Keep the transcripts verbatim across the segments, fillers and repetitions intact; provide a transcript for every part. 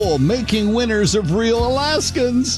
Making winners of real Alaskans.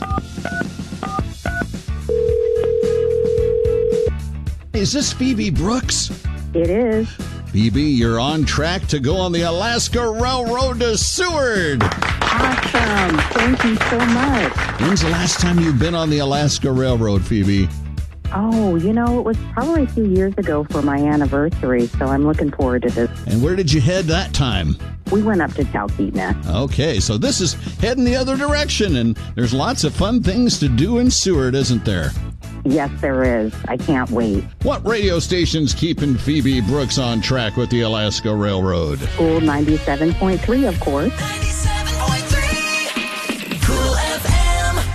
Is this Phoebe Brooks? It is. Phoebe, you're on track to go on the Alaska Railroad to Seward. Awesome. Thank you so much. When's the last time you've been on the Alaska Railroad, Phoebe? Oh, you know, it was probably a few years ago for my anniversary, so I'm looking forward to this. And where did you head that time? We went up to Talkeetna. Okay, so this is heading the other direction, and there's lots of fun things to do in Seward, isn't there? Yes, there is. I can't wait. What radio station's keeping Phoebe Brooks on track with the Alaska Railroad? Cool ninety-seven point three, of course. ninety-seven point three Cool F M.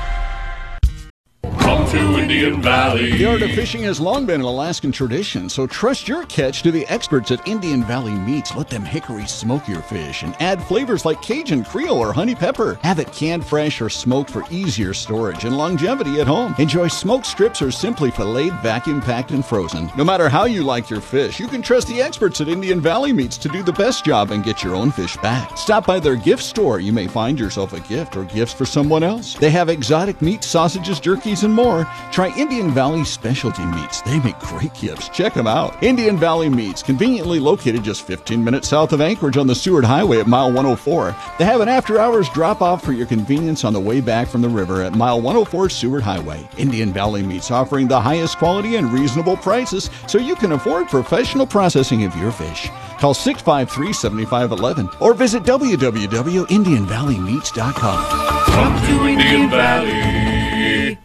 Come to Indian Valley. The art of fishing has long been an Alaskan tradition, so trust your catch to the experts at Indian Valley Meats. Let them hickory smoke your fish and add flavors like Cajun, Creole, or honey pepper. Have it canned, fresh, or smoked for easier storage and longevity at home. Enjoy smoked strips or simply filleted, vacuum packed, and frozen. No matter how you like your fish, you can trust the experts at Indian Valley Meats to do the best job and get your own fish back. Stop by their gift store. You may find yourself a gift or gifts for someone else. They have exotic meats, sausages, jerkies, and more. Try Indian Valley Specialty Meats. They make great gifts. Check them out. Indian Valley Meats, conveniently located just fifteen minutes south of Anchorage on the Seward Highway at mile one oh four. They have an after-hours drop-off for your convenience on the way back from the river at mile one oh four Seward Highway. Indian Valley Meats, offering the highest quality and reasonable prices so you can afford professional processing of your fish. Call six five three, seven five one one or visit w w w dot indian valley meats dot com. Come to Indian Valley.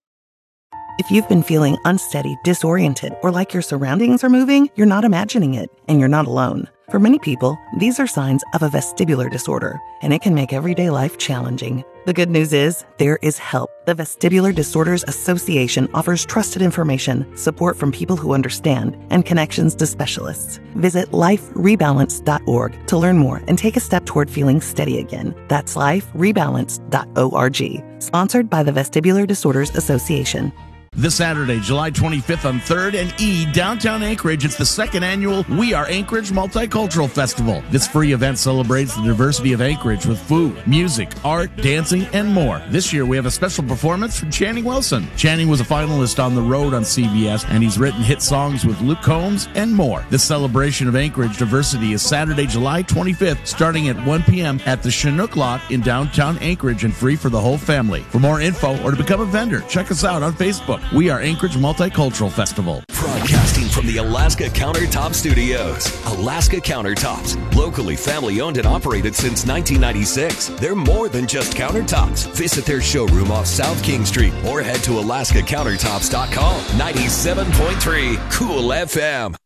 If you've been feeling unsteady, disoriented, or like your surroundings are moving, you're not imagining it, and you're not alone. For many people, these are signs of a vestibular disorder, and it can make everyday life challenging. The good news is, there is help. The Vestibular Disorders Association offers trusted information, support from people who understand, and connections to specialists. Visit life rebalance dot org to learn more and take a step toward feeling steady again. That's life rebalance dot org. Sponsored by the Vestibular Disorders Association. This Saturday, July twenty-fifth on third and E, downtown Anchorage, it's the second annual We Are Anchorage Multicultural Festival. This free event celebrates the diversity of Anchorage with food, music, art, dancing, and more. This year, we have a special performance from Channing Wilson. Channing was a finalist on The Road on C B S, and he's written hit songs with Luke Combs and more. This celebration of Anchorage diversity is Saturday, July twenty-fifth, starting at one p.m. at the Chinook Lot in downtown Anchorage and free for the whole family. For more info or to become a vendor, check us out on Facebook. We are Anchorage Multicultural Festival. Broadcasting from the Alaska Countertop Studios. Alaska Countertops, locally family owned and operated since nineteen ninety-six. They're more than just countertops. Visit their showroom off South King Street or head to alaska countertops dot com. ninety-seven point three Cool F M.